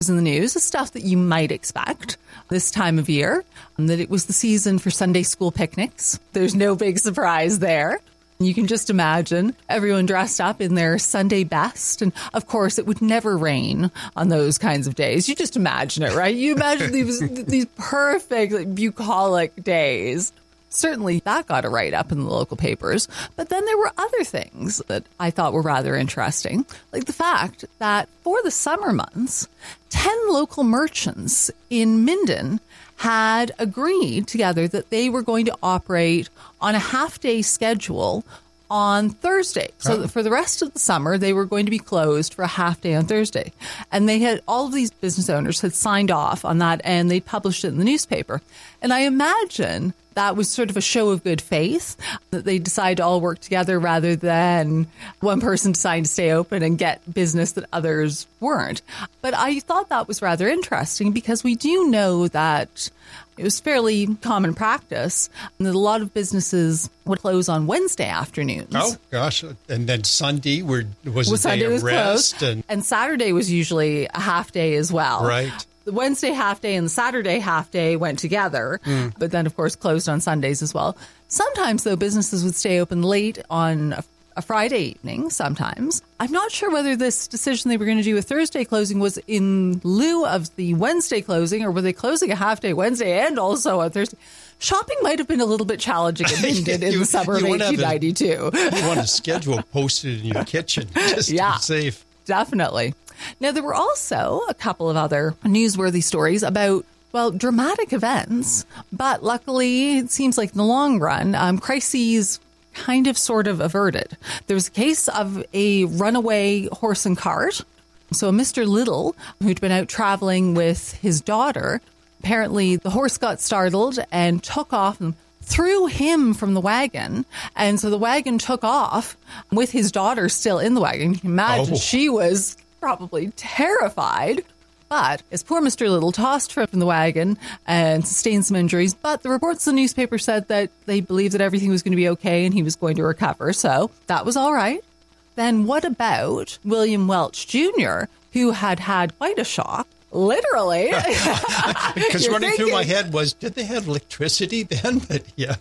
in the news, the stuff that you might expect this time of year, that it was the season for Sunday school picnics. There's no big surprise there. You can just imagine everyone dressed up in their Sunday best. And of course, it would never rain on those kinds of days. You just imagine it, right? You imagine these perfect, bucolic days. Certainly that got a write-up in the local papers. But then there were other things that I thought were rather interesting, like the fact that for the summer months, 10 local merchants in Minden had agreed together that they were going to operate on a half-day schedule on Thursday. So for the rest of the summer, they were going to be closed for a half day on Thursday. And they had, all of these business owners had signed off on that, and they published it in the newspaper. And I imagine that was sort of a show of good faith, that they decided to all work together rather than one person deciding to stay open and get business that others weren't. But I thought that was rather interesting because we do know that it was fairly common practice that a lot of businesses would close on Wednesday afternoons. Oh, gosh. And then Sunday was a day of rest. Closed, and Saturday was usually a half day as well. Right. The Wednesday half day and the Saturday half day went together, but then, of course, closed on Sundays as well. Sometimes, though, businesses would stay open late on a Friday evening sometimes. I'm not sure whether this decision they were going to do a Thursday closing was in lieu of the Wednesday closing, or were they closing a half day Wednesday and also a Thursday? Shopping might have been a little bit challenging in Minden in the summer of 1892. You want a schedule posted in your kitchen just to be safe. Definitely. Now, there were also a couple of other newsworthy stories about, well, dramatic events, but luckily it seems like in the long run, crises kind of sort of averted. There was a case of a runaway horse and cart. So a Mr. Little, who'd been out traveling with his daughter, apparently the horse got startled and took off and threw him from the wagon. And so the wagon took off with his daughter still in the wagon. You can imagine she was probably terrified. But as poor Mr. Little tossed from the wagon and sustained some injuries, but the reports in the newspaper said that they believed that everything was going to be okay and he was going to recover. So that was all right. Then what about William Welch Jr., who had quite a shock? Literally. Because running through my head was, did they have electricity then? But yeah.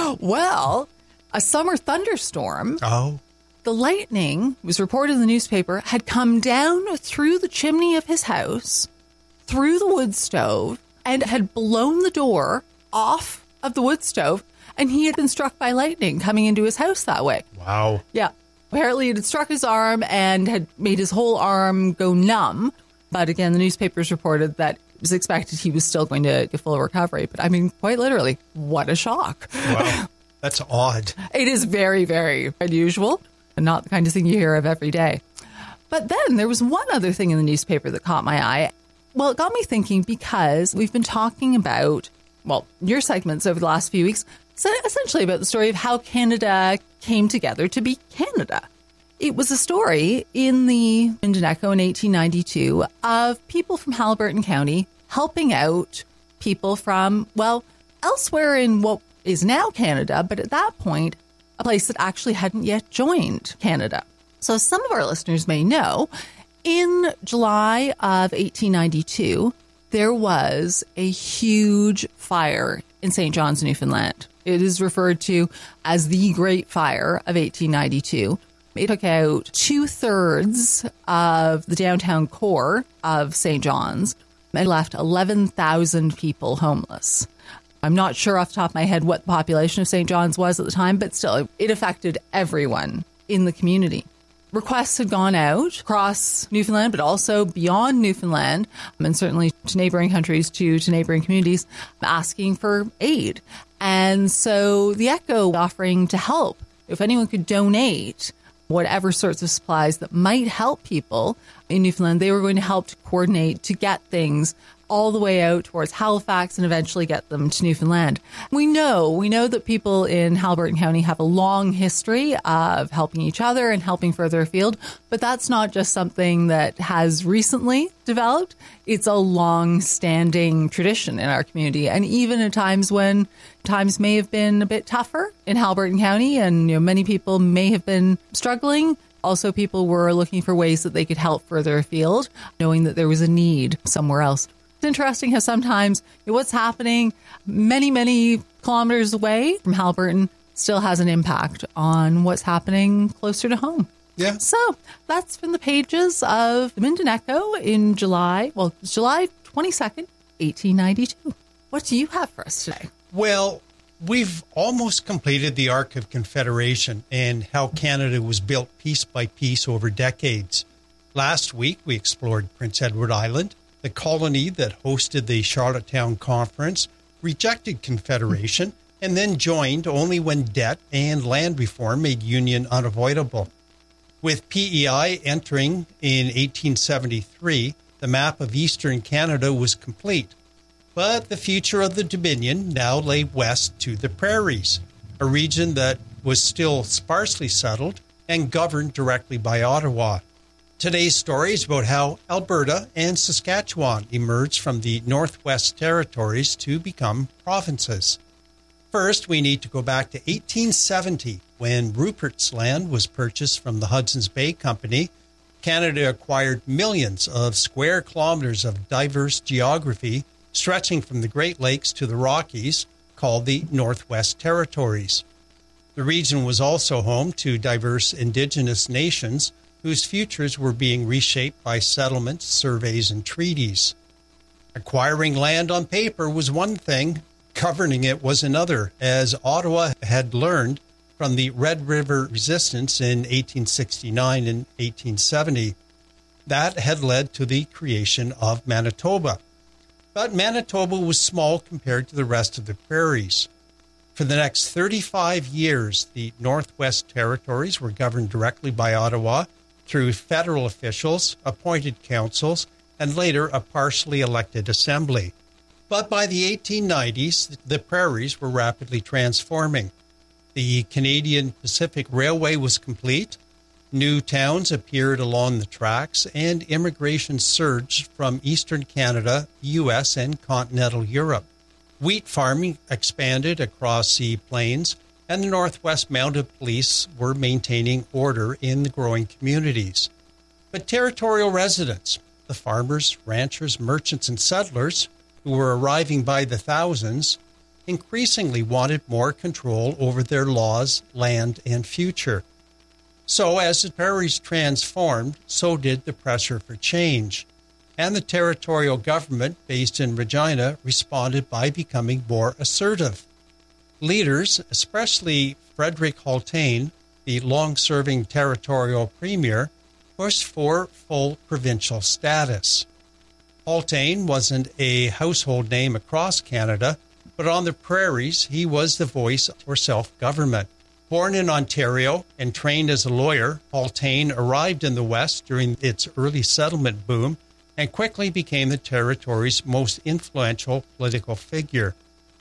Well, a summer thunderstorm. Oh. The lightning, was reported in the newspaper, had come down through the chimney of his house, through the wood stove, and had blown the door off of the wood stove, and he had been struck by lightning coming into his house that way. Wow. Yeah. Apparently it had struck his arm and had made his whole arm go numb. But again, the newspapers reported that it was expected he was still going to get full recovery. But I mean, quite literally, what a shock. Wow. That's odd. It is very, very unusual. And not the kind of thing you hear of every day. But then there was one other thing in the newspaper that caught my eye. Well, it got me thinking because we've been talking about, well, your segments over the last few weeks, essentially about the story of how Canada came together to be Canada. It was a story in the Minden Echo in 1892 of people from Haliburton County helping out people from, well, elsewhere in what is now Canada, but at that point, a place that actually hadn't yet joined Canada. So some of our listeners may know, in July of 1892, there was a huge fire in St. John's, Newfoundland. It is referred to as the Great Fire of 1892. It took out 2/3 of the downtown core of St. John's and left 11,000 people homeless. I'm not sure off the top of my head what the population of St. John's was at the time, but still, it affected everyone in the community. Requests had gone out across Newfoundland, but also beyond Newfoundland, and certainly to neighboring countries, to neighboring communities, asking for aid. And so the Echo offering to help. If anyone could donate whatever sorts of supplies that might help people in Newfoundland, they were going to help to coordinate to get things all the way out towards Halifax and eventually get them to Newfoundland. We know that people in Haliburton County have a long history of helping each other and helping further afield, but that's not just something that has recently developed. It's a long-standing tradition in our community. And even at times when times may have been a bit tougher in Haliburton County and many people may have been struggling, Also, people were looking for ways that they could help further afield, knowing that there was a need somewhere else. It's interesting how sometimes what's happening many, many kilometers away from Haliburton still has an impact on what's happening closer to home. Yeah. So that's from the pages of the Minden Echo in July 22nd, 1892. What do you have for us today? Well, we've almost completed the Arc of Confederation and how Canada was built piece by piece over decades. Last week, we explored Prince Edward Island. The colony that hosted the Charlottetown Conference rejected Confederation and then joined only when debt and land reform made union unavoidable. With PEI entering in 1873, the map of eastern Canada was complete. But the future of the Dominion now lay west to the prairies, a region that was still sparsely settled and governed directly by Ottawa. Today's story is about how Alberta and Saskatchewan emerged from the Northwest Territories to become provinces. First, we need to go back to 1870, when Rupert's Land was purchased from the Hudson's Bay Company. Canada acquired millions of square kilometers of diverse geography stretching from the Great Lakes to the Rockies, called the Northwest Territories. The region was also home to diverse indigenous nations whose futures were being reshaped by settlements, surveys, and treaties. Acquiring land on paper was one thing, governing it was another, as Ottawa had learned from the Red River Resistance in 1869 and 1870. That had led to the creation of Manitoba. But Manitoba was small compared to the rest of the prairies. For the next 35 years, the Northwest Territories were governed directly by Ottawa through federal officials, appointed councils, and later a partially elected assembly. But by the 1890s, the prairies were rapidly transforming. The Canadian Pacific Railway was complete, new towns appeared along the tracks, and immigration surged from eastern Canada, the U.S., and continental Europe. Wheat farming expanded across the plains, and the Northwest Mounted Police were maintaining order in the growing communities. But territorial residents, the farmers, ranchers, merchants, and settlers, who were arriving by the thousands, increasingly wanted more control over their laws, land, and future. So as the prairies transformed, so did the pressure for change. And the territorial government based in Regina responded by becoming more assertive. Leaders, especially Frederick Haultain, the long-serving territorial premier, pushed for full provincial status. Haultain wasn't a household name across Canada, but on the prairies, he was the voice for self-government. Born in Ontario and trained as a lawyer, Haultain arrived in the West during its early settlement boom and quickly became the territory's most influential political figure.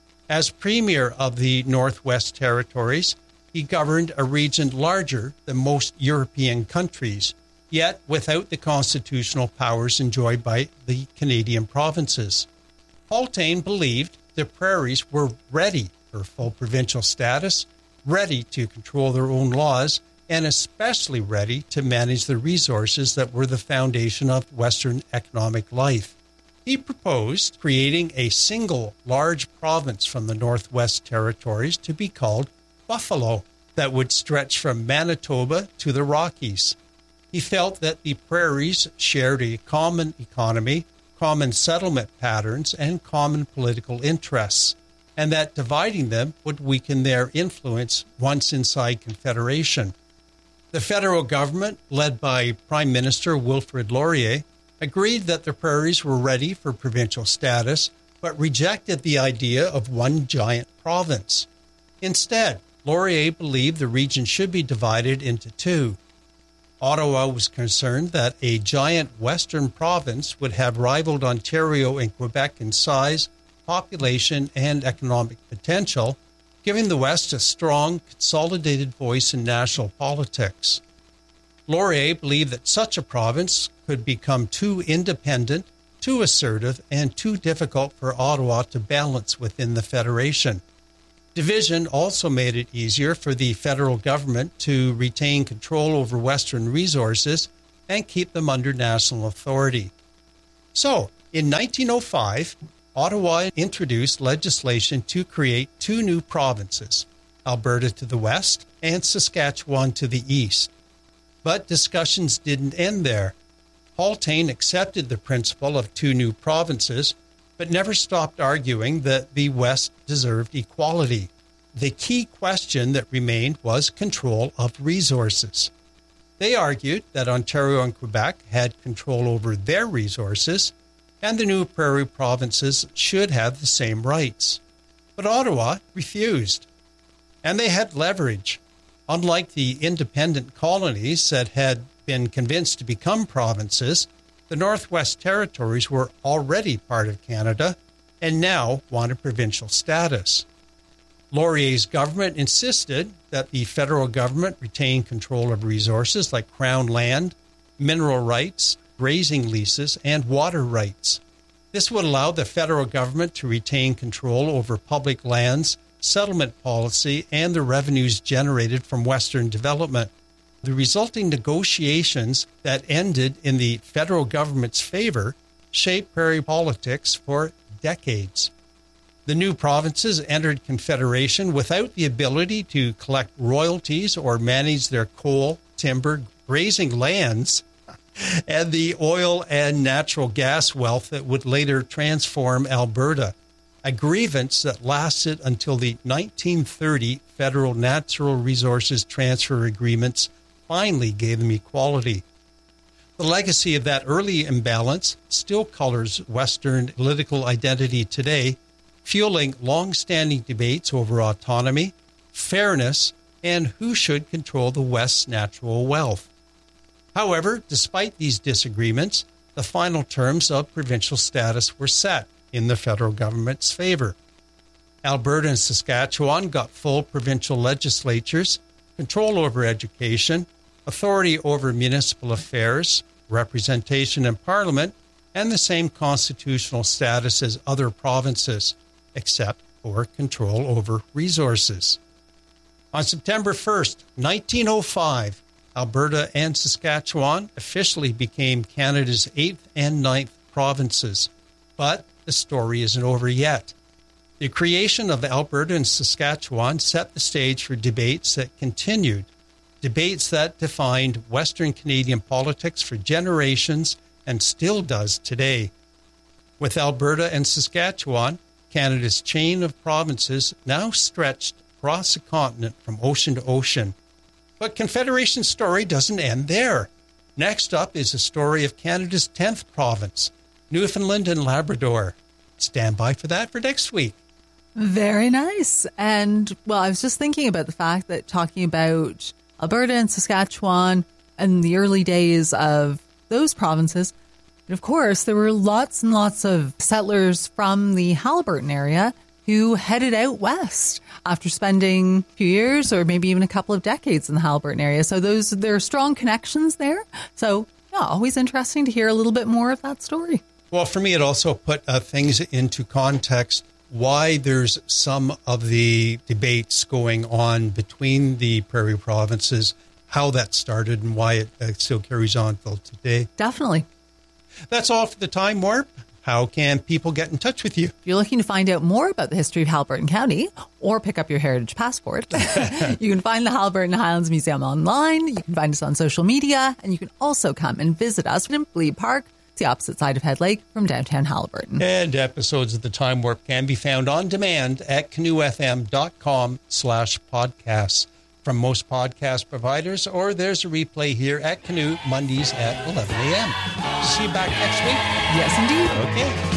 As premier of the Northwest Territories, he governed a region larger than most European countries, yet without the constitutional powers enjoyed by the Canadian provinces. Haultain believed the prairies were ready for full provincial status, ready to control their own laws, and especially ready to manage the resources that were the foundation of Western economic life. He proposed creating a single large province from the Northwest Territories to be called Buffalo, that would stretch from Manitoba to the Rockies. He felt that the prairies shared a common economy, common settlement patterns, and common political interests, and that dividing them would weaken their influence once inside Confederation. The federal government, led by Prime Minister Wilfrid Laurier, agreed that the prairies were ready for provincial status, but rejected the idea of one giant province. Instead, Laurier believed the region should be divided into two. Ottawa was concerned that a giant western province would have rivaled Ontario and Quebec in size, population, and economic potential, giving the West a strong, consolidated voice in national politics. Laurier believed that such a province could become too independent, too assertive, and too difficult for Ottawa to balance within the Federation. Division also made it easier for the federal government to retain control over Western resources and keep them under national authority. So, in 1905, Ottawa introduced legislation to create two new provinces, Alberta to the west and Saskatchewan to the east. But discussions didn't end there. Haultain accepted the principle of two new provinces, but never stopped arguing that the West deserved equality. The key question that remained was control of resources. They argued that Ontario and Quebec had control over their resources, and the new prairie provinces should have the same rights. But Ottawa refused, and they had leverage. Unlike the independent colonies that had been convinced to become provinces, the Northwest Territories were already part of Canada and now wanted provincial status. Laurier's government insisted that the federal government retain control of resources like crown land, mineral rights, grazing leases, and water rights. This would allow the federal government to retain control over public lands, settlement policy, and the revenues generated from Western development. The resulting negotiations that ended in the federal government's favor shaped prairie politics for decades. The new provinces entered Confederation without the ability to collect royalties or manage their coal, timber, grazing lands, and the oil and natural gas wealth that would later transform Alberta, a grievance that lasted until the 1930 Federal Natural Resources Transfer Agreements finally gave them equality. The legacy of that early imbalance still colors Western political identity today, fueling long-standing debates over autonomy, fairness, and who should control the West's natural wealth. However, despite these disagreements, the final terms of provincial status were set in the federal government's favor. Alberta and Saskatchewan got full provincial legislatures, control over education, authority over municipal affairs, representation in Parliament, and the same constitutional status as other provinces, except for control over resources. On September 1st, 1905, Alberta and Saskatchewan officially became Canada's 8th and 9th provinces. But the story isn't over yet. The creation of Alberta and Saskatchewan set the stage for debates that continued, debates that defined Western Canadian politics for generations and still does today. With Alberta and Saskatchewan, Canada's chain of provinces now stretched across the continent from ocean to ocean. But Confederation's story doesn't end there. Next up is the story of Canada's 10th province, Newfoundland and Labrador. Stand by for that for next week. Very nice. And, well, I was just thinking about the fact that talking about Alberta and Saskatchewan and the early days of those provinces, and of course, there were lots and lots of settlers from the Haliburton area who headed out west after spending a few years or maybe even a couple of decades in the Haliburton area. So there are strong connections there. So, yeah, always interesting to hear a little bit more of that story. Well, for me, it also put things into context, why there's some of the debates going on between the prairie provinces, how that started and why it still carries on till today. Definitely. That's all for the Time Warp. How can people get in touch with you? If you're looking to find out more about the history of Haliburton County or pick up your heritage passport, you can find the Haliburton Highlands Museum online. You can find us on social media, and you can also come and visit us in Glebe Park, the opposite side of Head Lake from downtown Haliburton. And episodes of the Time Warp can be found on demand at canoefm.com/podcasts from most podcast providers, or there's a replay here at Canoe Mondays at 11 a.m. See you back next week? Yes, indeed. Okay.